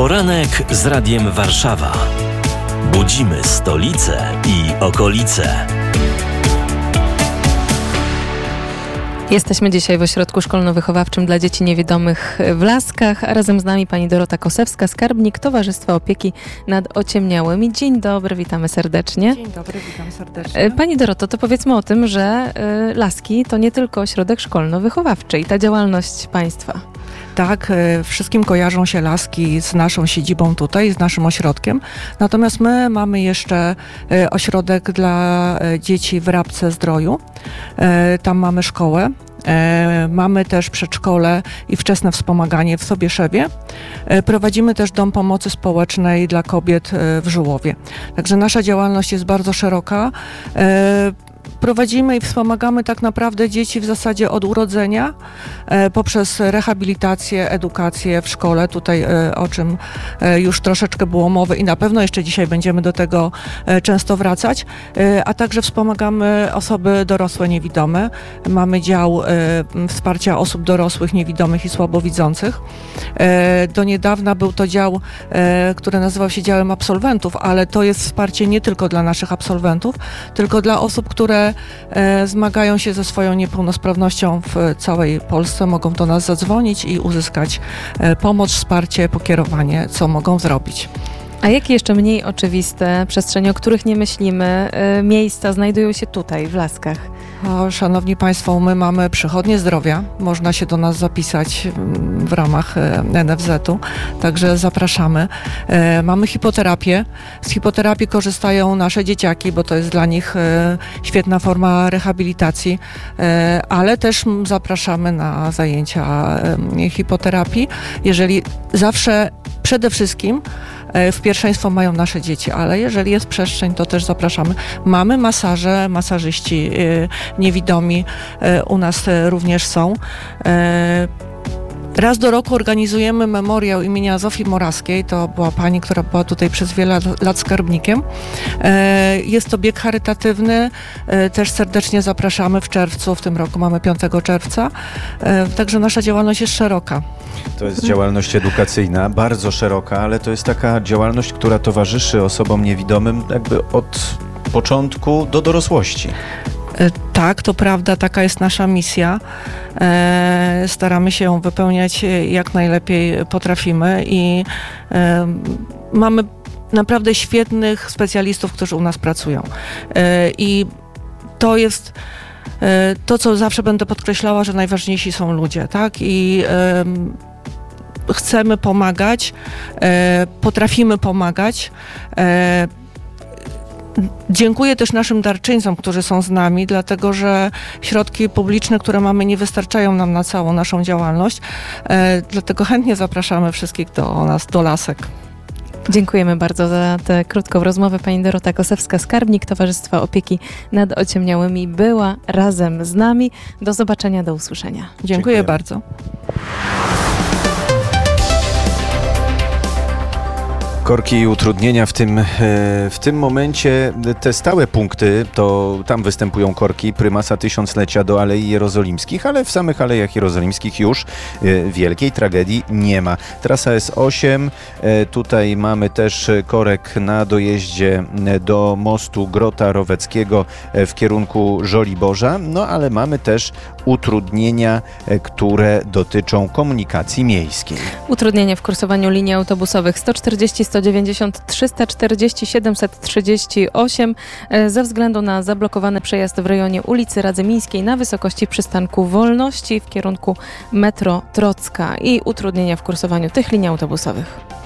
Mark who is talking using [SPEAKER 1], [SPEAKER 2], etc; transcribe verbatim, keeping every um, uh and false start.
[SPEAKER 1] Poranek z Radiem Warszawa. Budzimy stolicę i okolice.
[SPEAKER 2] Jesteśmy dzisiaj w ośrodku szkolno-wychowawczym dla dzieci niewidomych w Laskach, a razem z nami pani Dorota Kosewska, skarbnik Towarzystwa Opieki nad Ociemniałymi. Dzień dobry, witamy serdecznie.
[SPEAKER 3] Dzień dobry, witam serdecznie.
[SPEAKER 2] Pani Doroto, to powiedzmy o tym, że y, Laski to nie tylko ośrodek szkolno-wychowawczy i ta działalność państwa.
[SPEAKER 3] Tak, wszystkim kojarzą się Laski z naszą siedzibą tutaj, z naszym ośrodkiem. Natomiast my mamy jeszcze ośrodek dla dzieci w Rabce-Zdroju. Tam mamy szkołę. Mamy też przedszkole i wczesne wspomaganie w Sobieszewie. Prowadzimy też dom pomocy społecznej dla kobiet w Żułowie. Także nasza działalność jest bardzo szeroka. Prowadzimy i wspomagamy tak naprawdę dzieci w zasadzie od urodzenia e, poprzez rehabilitację, edukację w szkole, tutaj e, o czym e, już troszeczkę było mowy i na pewno jeszcze dzisiaj będziemy do tego e, często wracać, e, a także wspomagamy osoby dorosłe niewidome. Mamy dział e, wsparcia osób dorosłych, niewidomych i słabowidzących. E, do niedawna był to dział, e, który nazywał się działem absolwentów, ale to jest wsparcie nie tylko dla naszych absolwentów, tylko dla osób, które E, zmagają się ze swoją niepełnosprawnością w całej Polsce, mogą do nas zadzwonić i uzyskać e, pomoc, wsparcie, pokierowanie, co mogą zrobić.
[SPEAKER 2] A jakie jeszcze mniej oczywiste przestrzenie, o których nie myślimy, y, miejsca znajdują się tutaj, w Laskach?
[SPEAKER 3] O, szanowni Państwo, my mamy przychodnie zdrowia, można się do nas zapisać w ramach en ef zetu, także zapraszamy. E, mamy hipoterapię, z hipoterapii korzystają nasze dzieciaki, bo to jest dla nich e, świetna forma rehabilitacji, e, ale też zapraszamy na zajęcia e, hipoterapii, jeżeli zawsze przede wszystkim w pierwszeństwo mają nasze dzieci, ale jeżeli jest przestrzeń, to też zapraszamy. Mamy masaże, masażyści niewidomi u nas również są. Raz do roku organizujemy memoriał imienia Zofii Morawskiej. To była pani, która była tutaj przez wiele lat skarbnikiem. Jest to bieg charytatywny. Też serdecznie zapraszamy w czerwcu. W tym roku mamy piątego czerwca. Także nasza działalność jest szeroka.
[SPEAKER 4] To jest działalność edukacyjna, bardzo szeroka, ale to jest taka działalność, która towarzyszy osobom niewidomym jakby od początku do dorosłości.
[SPEAKER 3] Tak, to prawda, taka jest nasza misja. E, staramy się ją wypełniać jak najlepiej potrafimy i e, mamy naprawdę świetnych specjalistów, którzy u nas pracują. E, I to jest e, to, co zawsze będę podkreślała, że najważniejsi są ludzie, tak? I e, chcemy pomagać, e, potrafimy pomagać. E, Dziękuję też naszym darczyńcom, którzy są z nami, dlatego że środki publiczne, które mamy, nie wystarczają nam na całą naszą działalność. E, dlatego chętnie zapraszamy wszystkich do nas, do Lasek.
[SPEAKER 2] Dziękujemy bardzo za tę krótką rozmowę. Pani Dorota Kosewska, skarbnik Towarzystwa Opieki nad Ociemniałymi, była razem z nami. Do zobaczenia, do usłyszenia.
[SPEAKER 3] Dziękuję,
[SPEAKER 4] Dziękuję
[SPEAKER 3] bardzo.
[SPEAKER 4] Korki i utrudnienia w tym, w tym momencie, te stałe punkty, to tam występują korki prymasa tysiąclecia do Alei Jerozolimskich, ale w samych Alejach Jerozolimskich już wielkiej tragedii nie ma. Trasa S osiem, tutaj mamy też korek na dojeździe do mostu Grota Roweckiego w kierunku Żoliborza, no ale mamy też utrudnienia, które dotyczą komunikacji miejskiej.
[SPEAKER 2] Utrudnienie w kursowaniu linii autobusowych sto czterdzieści, sto dziewięćdziesiąt, trzysta czterdzieści, siedemset trzydzieści osiem ze względu na zablokowany przejazd w rejonie ulicy Radzymińskiej na wysokości przystanku Wolności w kierunku metro Trocka i utrudnienia w kursowaniu tych linii autobusowych.